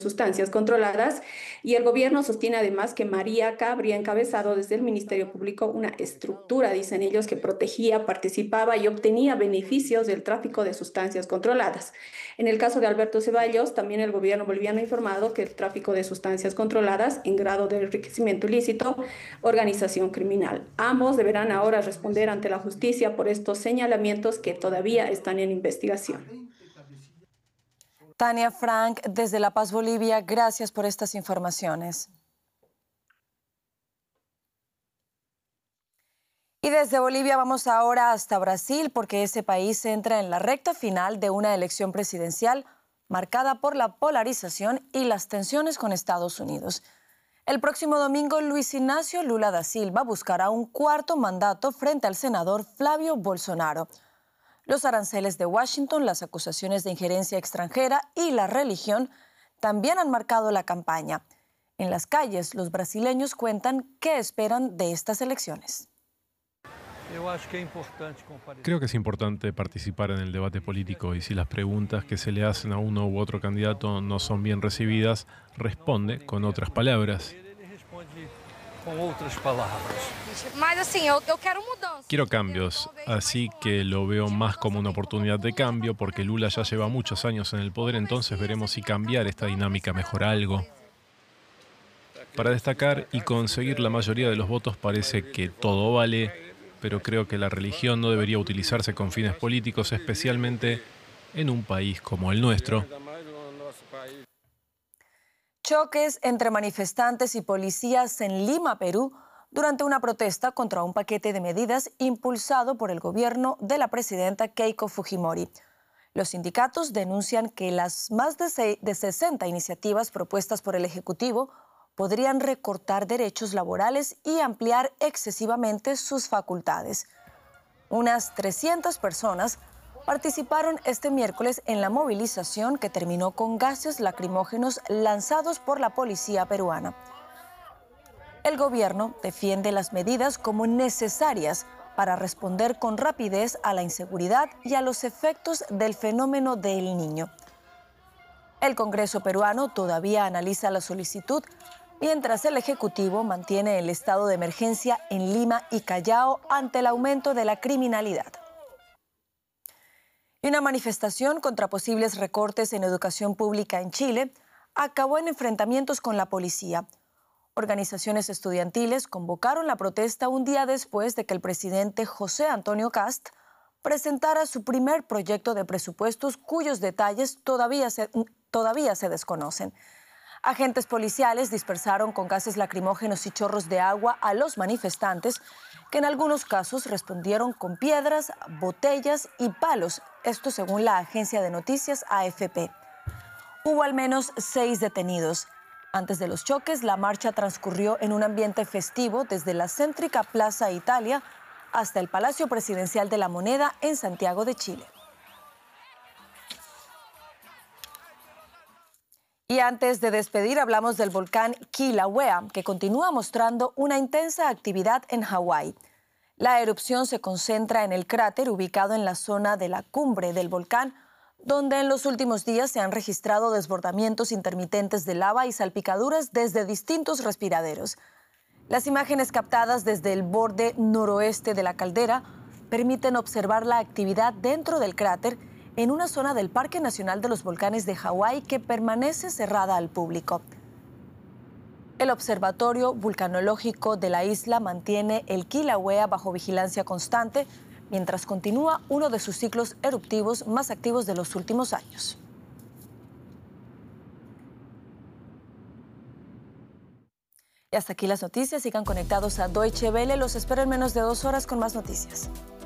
sustancias controladas, y el gobierno sostiene además que Mariaca habría encabezado desde el Ministerio Público una estructura, dicen ellos, que protegía, participaba y obtenía beneficios del tráfico de sustancias controladas. En el caso de Alberto Ceballos, también el gobierno boliviano ha informado que el tráfico de sustancias controladas en grado de enriquecimiento ilícito, organización criminal. Ambos deberán ahora responder ante la justicia por estos señalamientos que todavía están en investigación. Tania Frank, desde La Paz, Bolivia, gracias por estas informaciones. Y desde Bolivia vamos ahora hasta Brasil, porque ese país entra en la recta final de una elección presidencial marcada por la polarización y las tensiones con Estados Unidos. El próximo domingo, Luis Ignacio Lula da Silva buscará un cuarto mandato frente al senador Flavio Bolsonaro. Los aranceles de Washington, las acusaciones de injerencia extranjera y la religión también han marcado la campaña. En las calles, los brasileños cuentan qué esperan de estas elecciones. Creo que es importante participar en el debate político y si las preguntas que se le hacen a uno u otro candidato no son bien recibidas, responde con otras palabras. Quiero cambios, así que lo veo más como una oportunidad de cambio porque Lula ya lleva muchos años en el poder, entonces veremos si cambiar esta dinámica mejora algo. Para destacar y conseguir la mayoría de los votos parece que todo vale, pero creo que la religión no debería utilizarse con fines políticos, especialmente en un país como el nuestro. Choques entre manifestantes y policías en Lima, Perú, durante una protesta contra un paquete de medidas impulsado por el gobierno de la presidenta Keiko Fujimori. Los sindicatos denuncian que las más de 60 iniciativas propuestas por el Ejecutivo podrían recortar derechos laborales y ampliar excesivamente sus facultades. Unas 300 personas participaron este miércoles en la movilización que terminó con gases lacrimógenos lanzados por la policía peruana. El gobierno defiende las medidas como necesarias para responder con rapidez a la inseguridad y a los efectos del fenómeno del Niño. El Congreso peruano todavía analiza la solicitud, mientras el Ejecutivo mantiene el estado de emergencia en Lima y Callao ante el aumento de la criminalidad. Y una manifestación contra posibles recortes en educación pública en Chile acabó en enfrentamientos con la policía. Organizaciones estudiantiles convocaron la protesta un día después de que el presidente José Antonio Kast presentara su primer proyecto de presupuestos cuyos detalles todavía se desconocen. Agentes policiales dispersaron con gases lacrimógenos y chorros de agua a los manifestantes, que en algunos casos respondieron con piedras, botellas y palos, esto según la agencia de noticias AFP. Hubo al menos 6 detenidos. Antes de los choques, la marcha transcurrió en un ambiente festivo desde la céntrica Plaza Italia hasta el Palacio Presidencial de la Moneda en Santiago de Chile. Y antes de despedir, hablamos del volcán Kilauea, que continúa mostrando una intensa actividad en Hawái. La erupción se concentra en el cráter ubicado en la zona de la cumbre del volcán, donde en los últimos días se han registrado desbordamientos intermitentes de lava y salpicaduras desde distintos respiraderos. Las imágenes captadas desde el borde noroeste de la caldera permiten observar la actividad dentro del cráter en una zona del Parque Nacional de los Volcanes de Hawái que permanece cerrada al público. El Observatorio Vulcanológico de la isla mantiene el Kilauea bajo vigilancia constante, mientras continúa uno de sus ciclos eruptivos más activos de los últimos años. Y hasta aquí las noticias. Sigan conectados a Deutsche Welle. Los espero en menos de 2 horas con más noticias.